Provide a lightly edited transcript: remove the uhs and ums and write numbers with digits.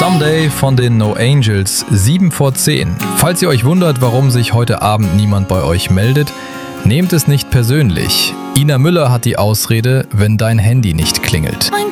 Someday von den No Angels, 7 vor 10. Falls ihr euch wundert, warum sich heute Abend niemand bei euch meldet, nehmt es nicht persönlich. Ina Müller hat die Ausrede, wenn dein Handy nicht klingelt. Mein